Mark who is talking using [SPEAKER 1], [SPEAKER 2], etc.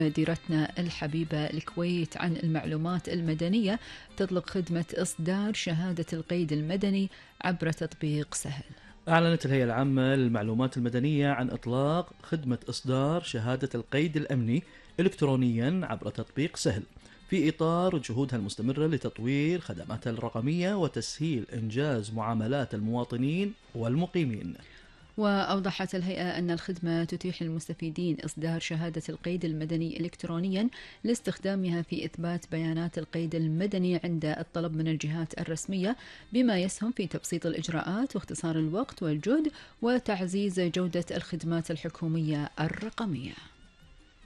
[SPEAKER 1] ديرتنا الحبيبة الكويت عن المعلومات المدنية تطلق خدمة إصدار شهادة القيد المدني عبر تطبيق سهل.
[SPEAKER 2] أعلنت الهيئة العامة للمعلومات المدنية عن إطلاق خدمة إصدار شهادة القيد الأمني إلكترونيا عبر تطبيق سهل في إطار جهودها المستمرة لتطوير خدماتها الرقمية وتسهيل إنجاز معاملات المواطنين والمقيمين.
[SPEAKER 1] وأوضحت الهيئة أن الخدمة تتيح للمستفيدين إصدار شهادة القيد المدني إلكترونيا لاستخدامها في إثبات بيانات القيد المدني عند الطلب من الجهات الرسمية، بما يسهم في تبسيط الإجراءات واختصار الوقت والجهد وتعزيز جودة الخدمات الحكومية الرقمية.